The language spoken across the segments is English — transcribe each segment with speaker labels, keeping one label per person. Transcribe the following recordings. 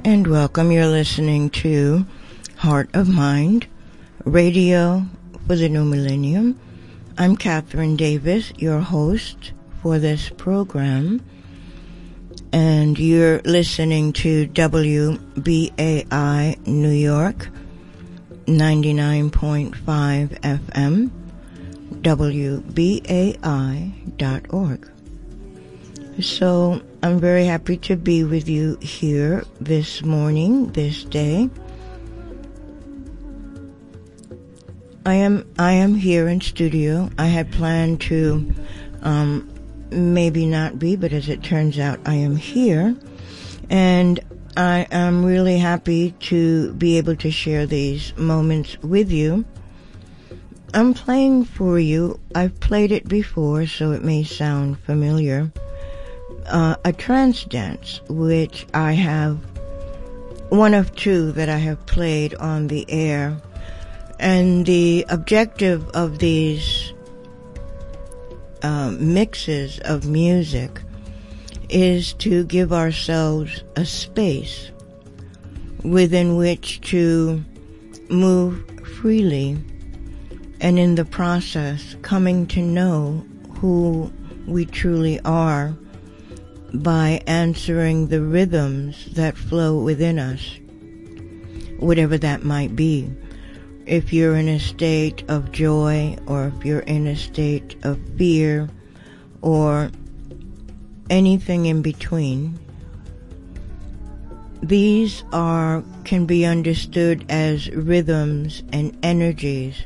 Speaker 1: and welcome. You're listening to Heart of Mind, radio for the new millennium. I'm Catherine Davis, your host for this program, and you're listening to WBAI New York, 99.5 FM, WBAI.org. So I'm very happy to be with you here this morning, this day. I am here in studio. I had planned to maybe not be, but as it turns out, I am here. And I am really happy to be able to share these moments with you. I'm playing for you. I've played it before, so it may sound familiar. A trance dance, which I have one of two that I have played on the air. And the objective of these mixes of music is to give ourselves a space within which to move freely, and in the process coming to know who we truly are by answering the rhythms that flow within us, whatever that might be. If you're in a state of joy, or if you're in a state of fear, or anything in between, these can be understood as rhythms and energies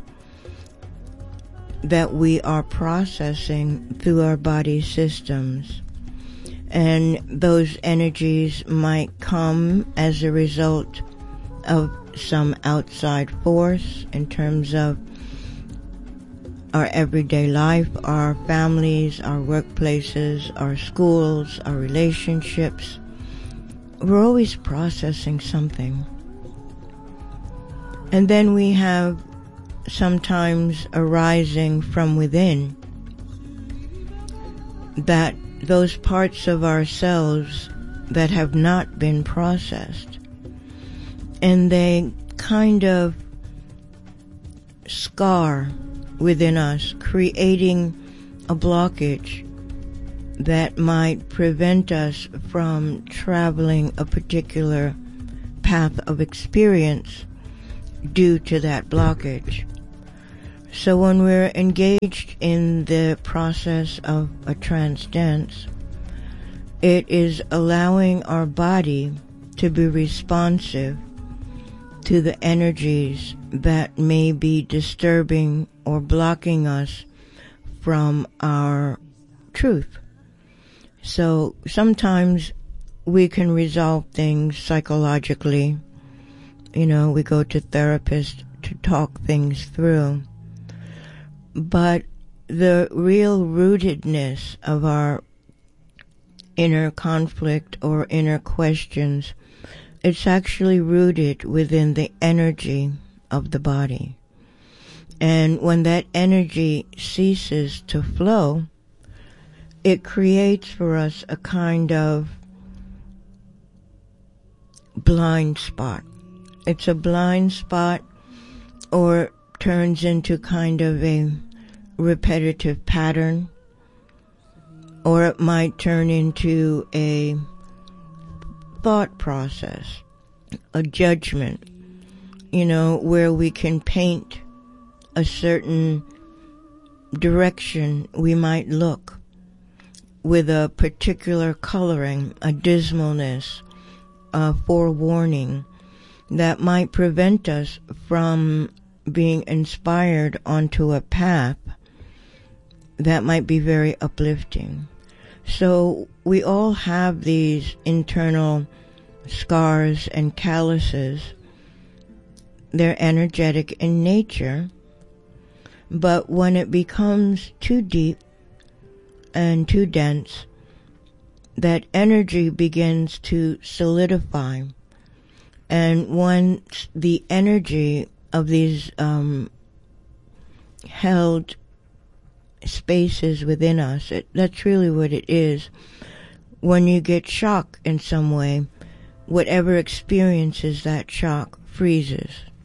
Speaker 1: that we are processing through our body systems. And those energies might come as a result of some outside force in terms of our everyday life, our families, our workplaces, our schools, our relationships. We're always processing something. And then we have sometimes arising from within that those parts of ourselves that have not been processed, and they kind of scar within us, creating a blockage that might prevent us from traveling a particular path of experience due to that blockage. So when we're engaged in the process of a trance dance, it is allowing our body to be responsive to the energies that may be disturbing or blocking us from our truth. So sometimes we can resolve things psychologically. We go to therapists to talk things through. But the real rootedness of our inner conflict or inner questions, it's actually rooted within the energy of the body. And when that energy ceases to flow, it creates for us a kind of blind spot. It's a blind spot, or turns into kind of a repetitive pattern, or it might turn into a thought process, a judgment, where we can paint a certain direction we might look with a particular coloring, a dismalness, a forewarning that might prevent us from being inspired onto a path that might be very uplifting. So we all have these internal scars and calluses. They're energetic in nature, but when it becomes too deep and too dense, that energy begins to solidify. And once the energy of these held spaces within us, that's really what it is. When you get shocked in some way, whatever experiences that shock freezes.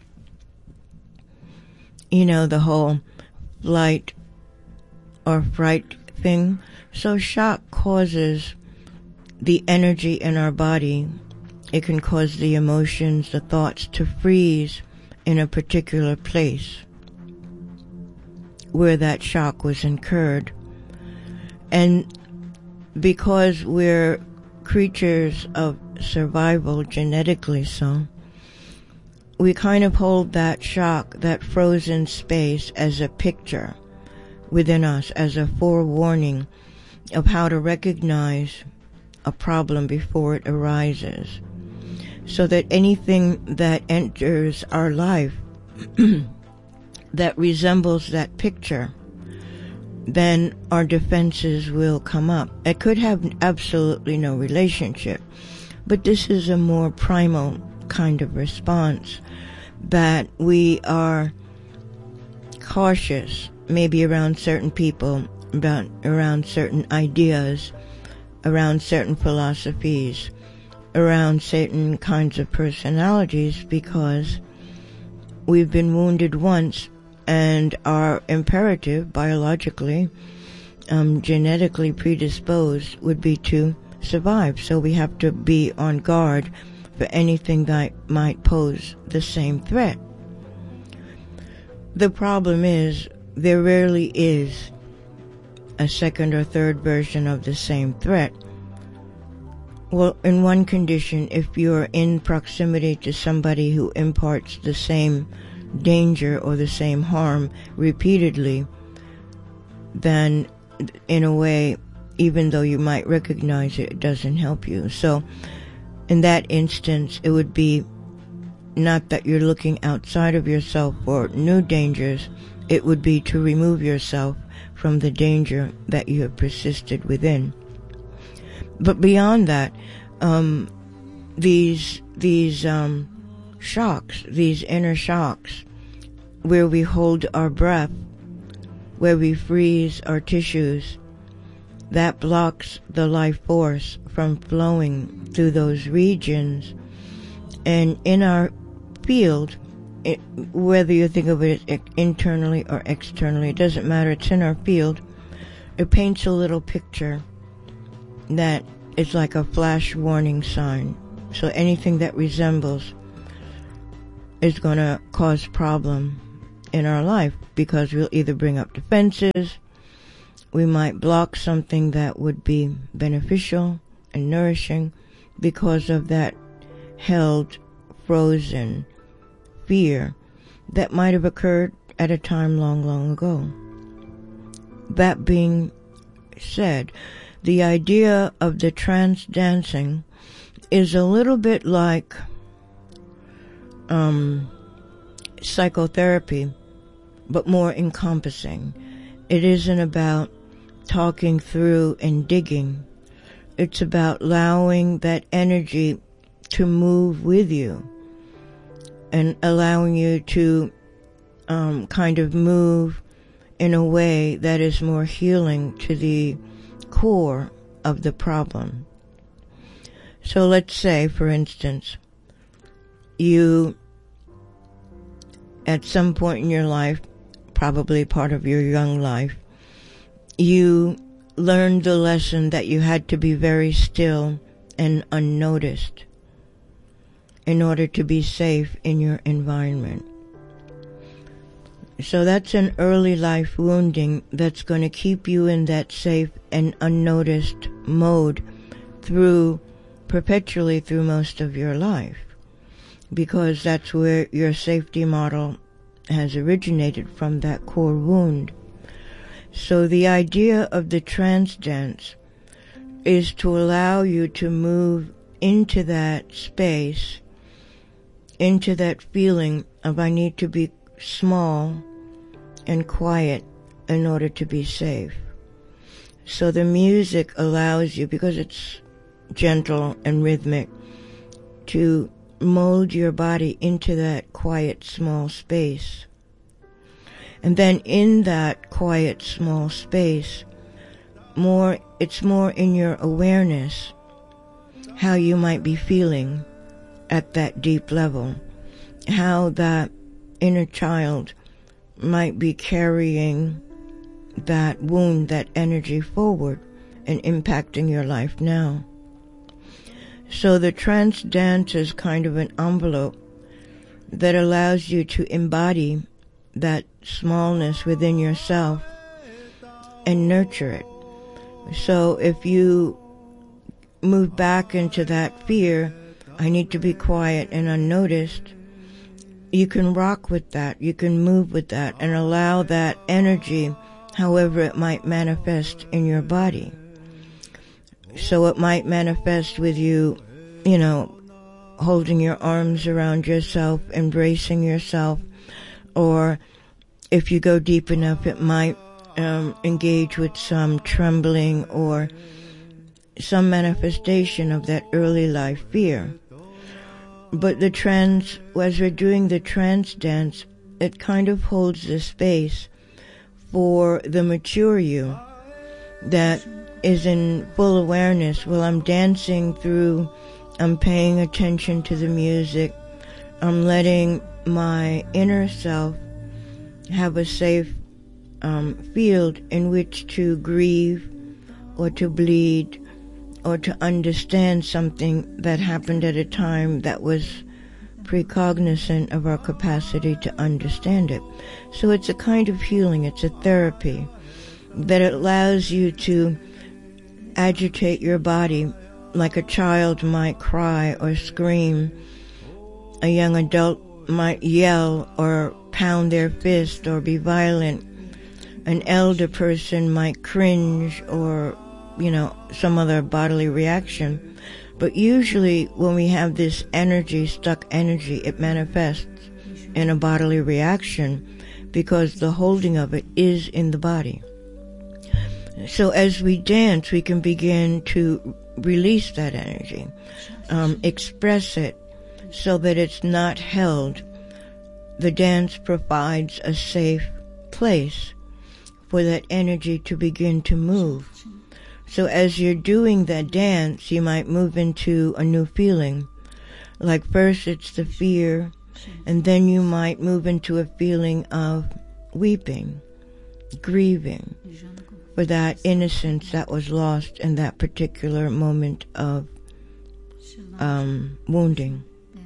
Speaker 1: You know, the whole flight or fright thing. So shock causes the energy in our body. It can cause the emotions, the thoughts to freeze in a particular place where that shock was incurred. And because we're creatures of survival, genetically so, we kind of hold that shock, that frozen space, as a picture within us, as a forewarning of how to recognize a problem before it arises, so that anything that enters our life that resembles that picture, then our defenses will come up. It could have absolutely no relationship, but this is a more primal kind of response, that we are cautious, maybe around certain people, around certain ideas, around certain philosophies, around certain kinds of personalities, because we've been wounded once, and our imperative, biologically, genetically predisposed, would be to survive. So we have to be on guard for anything that might pose the same threat. The problem is, there rarely is a second or third version of the same threat. Well, in one condition, if you're in proximity to somebody who imparts the same danger or the same harm repeatedly, then in a way, even though you might recognize it, it doesn't help you. So in that instance, it would be not that you're looking outside of yourself for new dangers, it would be to remove yourself from the danger that you have persisted within. But beyond that, these shocks, these inner shocks, where we hold our breath, where we freeze our tissues, that blocks the life force from flowing through those regions. And in our field, whether you think of it internally or externally, it doesn't matter, it's in our field, it paints a little picture that is like a flash warning sign. So anything that resembles is going to cause problem in our life, because we'll either bring up defenses, we might block something that would be beneficial and nourishing because of that held, frozen fear that might have occurred at a time long, long ago. That being said, the idea of the trance dancing is a little bit like psychotherapy, but more encompassing. It isn't about talking through and digging. It's about allowing that energy to move with you and allowing you to kind of move in a way that is more healing to the core of the problem. So let's say, for instance, you, at some point in your life, probably part of your young life, you learned the lesson that you had to be very still and unnoticed in order to be safe in your environment. So that's an early life wounding that's going to keep you in that safe and unnoticed mode perpetually through most of your life, because that's where your safety model has originated, from that core wound. So the idea of the trance dance is to allow you to move into that space, into that feeling of I need to be small and quiet in order to be safe. So the music allows you, because it's gentle and rhythmic, to mold your body into that quiet, small space. And then in that quiet, small space, it's more in your awareness how you might be feeling at that deep level, how that inner child might be carrying that wound, that energy forward and impacting your life now. So the trance dance is kind of an envelope that allows you to embody that smallness within yourself and nurture it. So if you move back into that fear, I need to be quiet and unnoticed, you can rock with that, you can move with that and allow that energy, however it might manifest in your body. So it might manifest with you, holding your arms around yourself, embracing yourself, or if you go deep enough, it might engage with some trembling or some manifestation of that early life fear. But the trance, as we're doing the trance dance, it kind of holds the space for the mature you that is in full awareness. Well, I'm dancing through, I'm paying attention to the music, I'm letting my inner self have a safe field in which to grieve or to bleed or to understand something that happened at a time that was precognizant of our capacity to understand it. So it's a kind of healing, it's a therapy that allows you to agitate your body like a child might cry or scream. A young adult might yell or pound their fist or be violent. An elder person might cringe or, some other bodily reaction. But usually when we have this energy, stuck energy, it manifests in a bodily reaction because the holding of it is in the body. So as we dance, we can begin to release that energy, express it so that it's not held. The dance provides a safe place for that energy to begin to move. So as you're doing that dance, you might move into a new feeling. Like first it's the fear, and then you might move into a feeling of weeping, grieving for that innocence that was lost in that particular moment of wounding.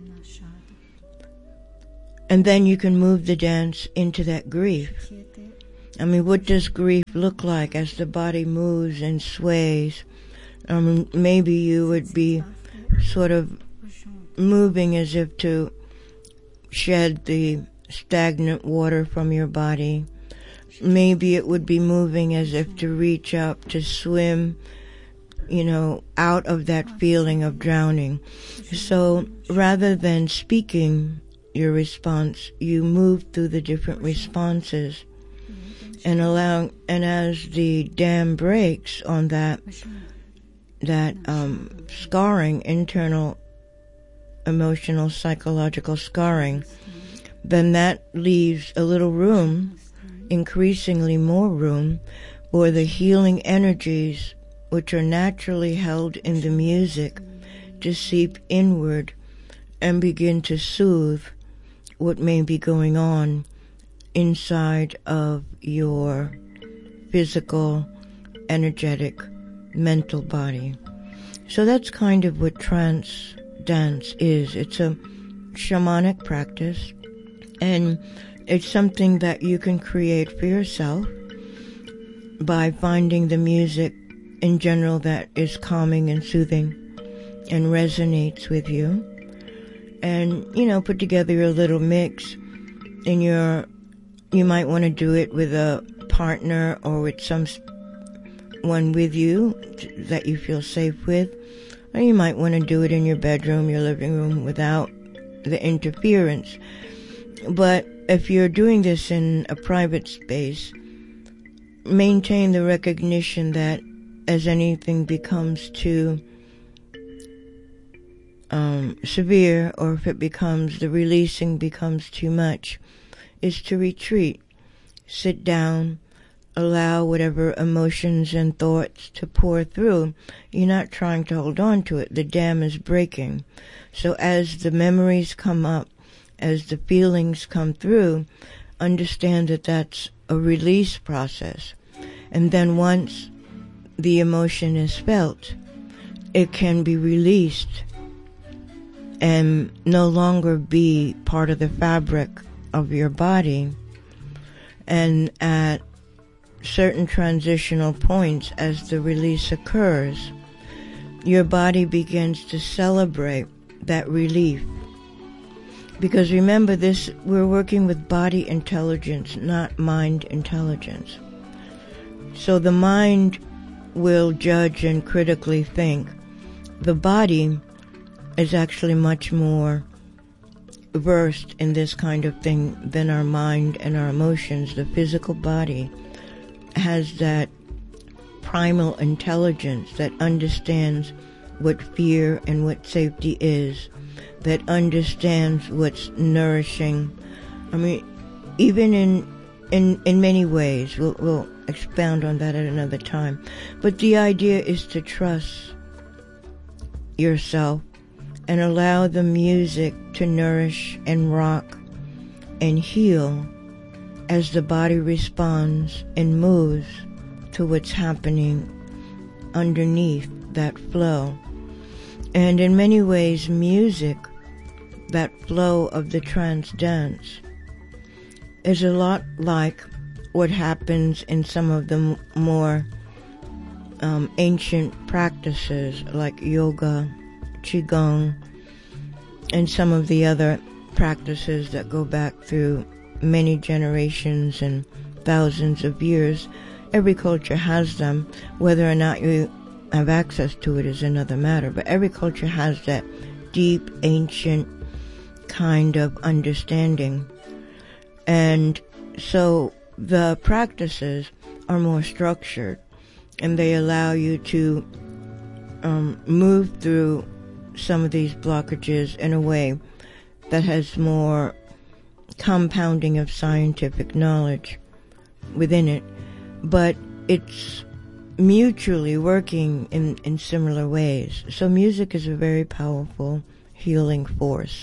Speaker 1: And then you can move the dance into that grief. What does grief look like as the body moves and sways? Maybe you would be sort of moving as if to shed the stagnant water from your body. Maybe it would be moving as if to reach up, to swim, out of that feeling of drowning. So rather than speaking your response, you move through the different responses and as the dam breaks on that scarring, internal emotional psychological scarring, then that leaves a little room, increasingly more room, for the healing energies which are naturally held in the music to seep inward and begin to soothe what may be going on inside of your physical, energetic, mental body. So that's kind of what trance dance is. It's a shamanic practice, and it's something that you can create for yourself by finding the music in general that is calming and soothing and resonates with you, and put together a little mix in you might want to do it with a partner or with someone with you that you feel safe with, or you might want to do it in your bedroom, your living room, without the interference. But if you're doing this in a private space, maintain the recognition that as anything becomes too severe, or if the releasing becomes too much, is to retreat, sit down, allow whatever emotions and thoughts to pour through. You're not trying to hold on to it. The dam is breaking. So as the memories come up, as the feelings come through, understand that that's a release process. And then once the emotion is felt, it can be released and no longer be part of the fabric of your body. And at certain transitional points, as the release occurs, your body begins to celebrate that relief. Because remember this, we're working with body intelligence, not mind intelligence. So the mind will judge and critically think. The body is actually much more versed in this kind of thing than our mind and our emotions. The physical body has that primal intelligence that understands what fear and what safety is, that understands what's nourishing. I mean, even in many ways, we'll expound on that at another time. But the idea is to trust yourself and allow the music to nourish and rock and heal as the body responds and moves to what's happening underneath that flow. And in many ways, music, that flow of the trance dance, is a lot like what happens in some of the more ancient practices like yoga, qigong, and some of the other practices that go back through many generations and thousands of years. Every culture has them. Whether or not you have access to it is another matter, but every culture has that deep, ancient kind of understanding. And so the practices are more structured, and they allow you to move through some of these blockages in a way that has more compounding of scientific knowledge within it, but it's mutually working in similar ways. So music is a very powerful healing force.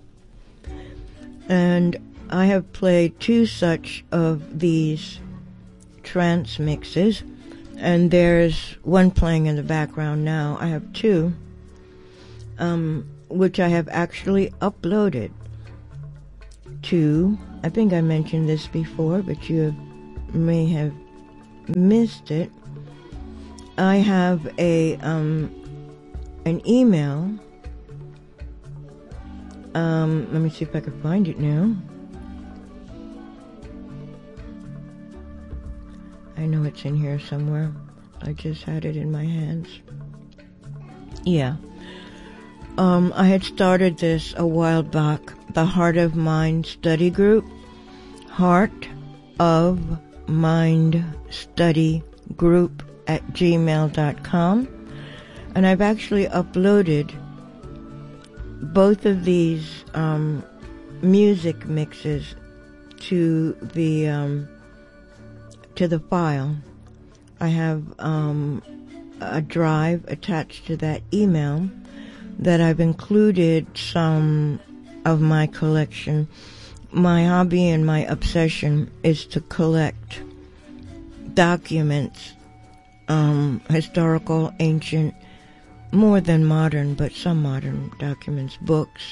Speaker 1: And I have played 2 such of these trance mixes, and there's one playing in the background now. I have 2, which I have actually uploaded to, I think I mentioned this before, but you may have missed it. I have an email. Let me see if I can find it now. I know it's in here somewhere. I just had it in my hands. Yeah. I had started this a while back, the Heart of Mind Study Group. Heart of Mind Study Group at gmail.com. And I've actually uploaded both of these music mixes to the file. I have a drive attached to that email that I've included some of my collection. My hobby and my obsession is to collect documents, historical, ancient, more than modern, but some modern documents, books,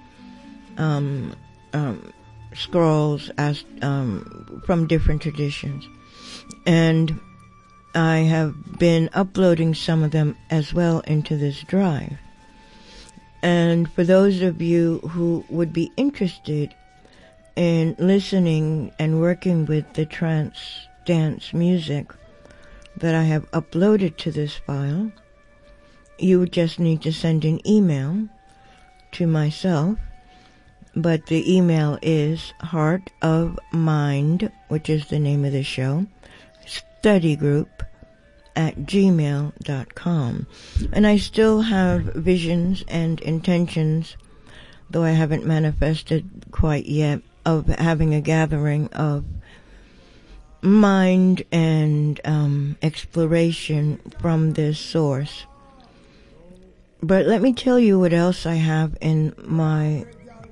Speaker 1: scrolls from different traditions. And I have been uploading some of them as well into this drive. And for those of you who would be interested in listening and working with the trance dance music that I have uploaded to this file, you would just need to send an email to myself. But the email is Heart of Mind, which is the name of the show, Study Group at gmail.com. And I still have visions and intentions, though I haven't manifested quite yet, of having a gathering of mind and exploration from this source. But let me tell you what else I have in my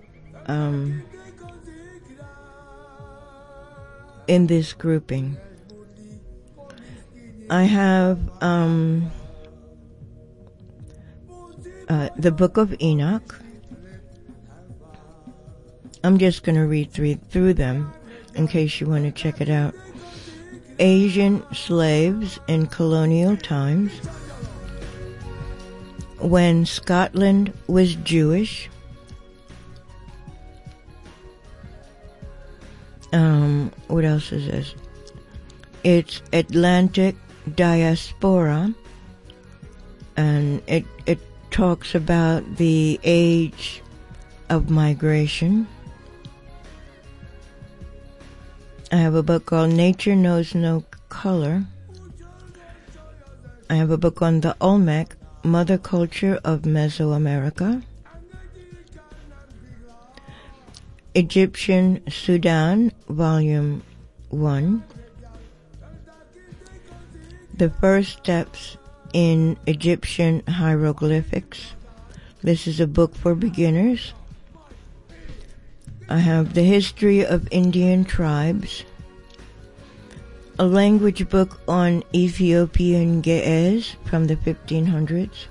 Speaker 1: in this grouping. I have the Book of Enoch. I'm just going to read through them in case you want to check it out. Asian Slaves in Colonial Times. When Scotland Was Jewish. What else is this? It's Atlantic Diaspora, and it talks about the age of migration. I have a book called Nature Knows No Color. I have a book on the Olmec, Mother Culture of Mesoamerica. Egyptian Sudan, Volume 1. The First Steps in Egyptian Hieroglyphics. This is a book for beginners. I have The History of Indian Tribes. A language book on Ethiopian Ge'ez from the 1500s.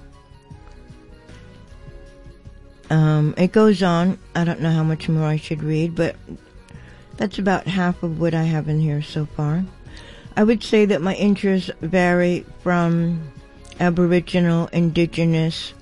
Speaker 1: It goes on. I don't know how much more I should read, but that's about half of what I have in here so far. I would say that my interests vary from Aboriginal, Indigenous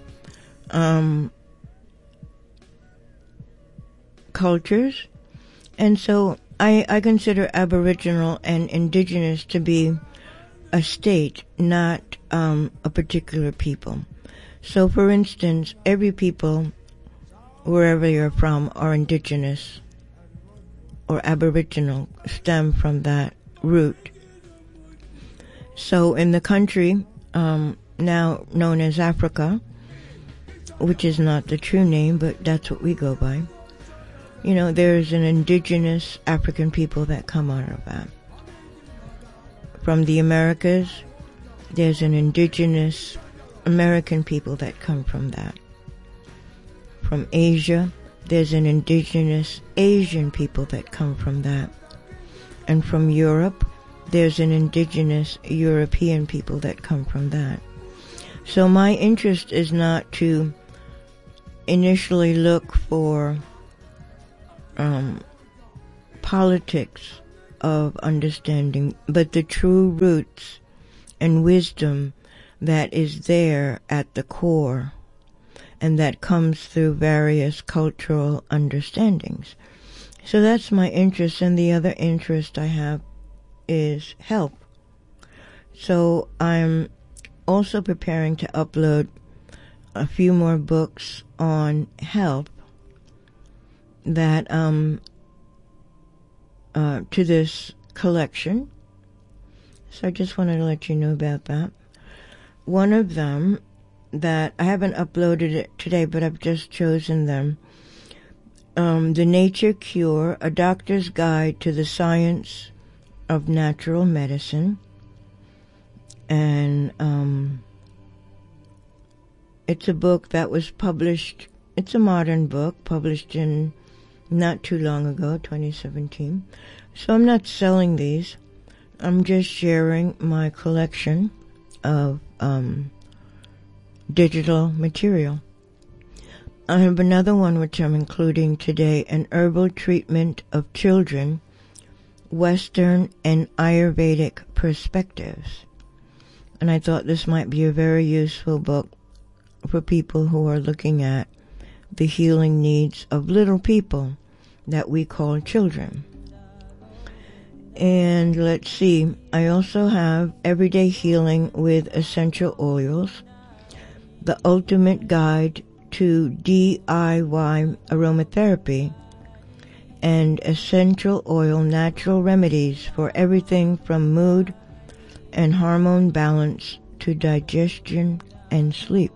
Speaker 1: cultures, and so I consider Aboriginal and Indigenous to be a state, not a particular people. So, for instance, every people, wherever you're from, are Indigenous or Aboriginal, stem from that root. So in the country now known as Africa, which is not the true name, but that's what we go by, you know, there's an indigenous African people that come out of that. From the Americas, there's an indigenous American people that come from that. From Asia, there's an indigenous Asian people that come from that. And from Europe, there's an indigenous European people that come from that. So my interest is not to initially look for politics of understanding, but the true roots and wisdom that is there at the core, and that comes through various cultural understandings. So that's my interest, and the other interest I have is health. So I'm also preparing to upload a few more books on health that to this collection. So I just wanted to let you know about that. One of them that I haven't uploaded it today, but I've just chosen them. The Nature Cure, A Doctor's Guide to the Science of Natural Medicine. And it's a book that was published, it's a modern book, published in not too long ago, 2017. So I'm not selling these. I'm just sharing my collection of digital material. I have another one which I'm including today, an herbal treatment of children, Western and Ayurvedic perspectives. And I thought this might be a very useful book for people who are looking at the healing needs of little people that we call children. And let's see, I also have Everyday Healing with Essential Oils, The Ultimate Guide to DIY Aromatherapy, and Essential Oil Natural Remedies for everything from mood and hormone balance to digestion and sleep.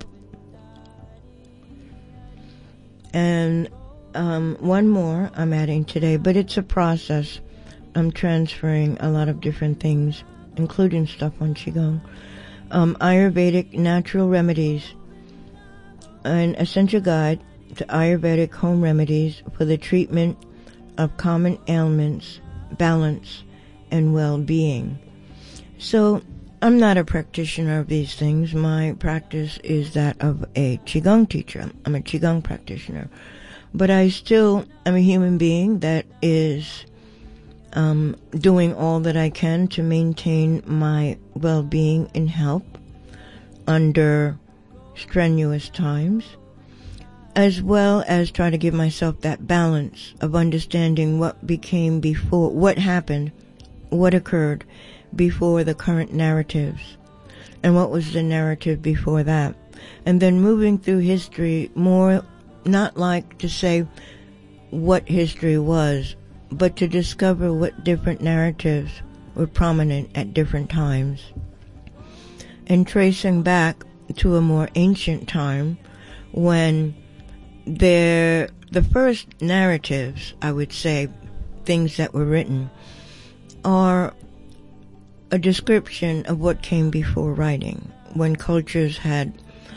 Speaker 1: And one more I'm adding today, but it's a process. I'm transferring a lot of different things, including stuff on Qigong. Ayurvedic natural remedies, an essential guide to Ayurvedic home remedies for the treatment of common ailments, balance, and well-being. So, I'm not a practitioner of these things. My practice is that of a Qigong teacher. I'm a Qigong practitioner. But I still am a human being that is doing all that I can to maintain my well-being and health under strenuous times, as well as try to give myself that balance of understanding what became before, what happened, what occurred before the current narratives, and what was the narrative before that. And then moving through history more, not like to say what history was, but to discover what different narratives were prominent at different times. And tracing back to a more ancient time when the first narratives, I would say, things that were written, are a description of what came before writing, when cultures had,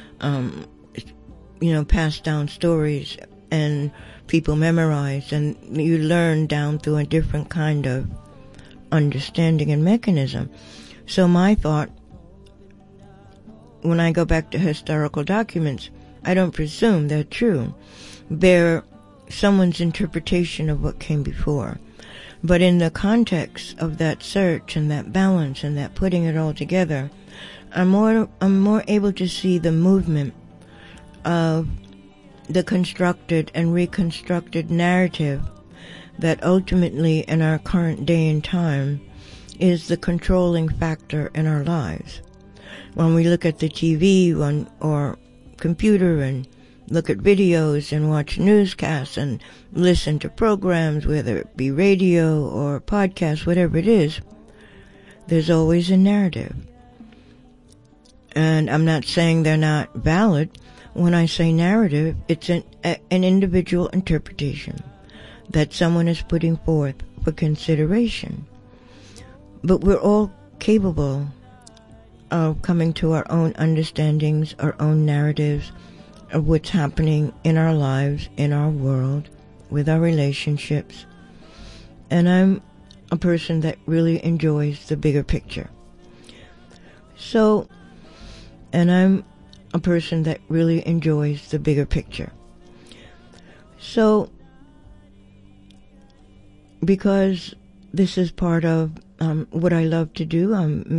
Speaker 1: passed down stories and people memorized, and you learn down through a different kind of understanding and mechanism. So my thought, when I go back to historical documents, I don't presume they're true. They're someone's interpretation of what came before. But in the context of that search and that balance and that putting it all together, I'm more able to see the movement of the constructed and reconstructed narrative that ultimately in our current day and time is the controlling factor in our lives. When we look at the TV or computer and look at videos and watch newscasts and listen to programs, whether it be radio or podcasts, whatever it is, there's always a narrative. And I'm not saying they're not valid. When I say narrative, it's an individual interpretation that someone is putting forth for consideration. But we're all capable of coming to our own understandings, our own narratives of what's happening in our lives, in our world, with our relationships. And I'm a person that really enjoys the bigger picture. So, because this is part of what I love to do, I'm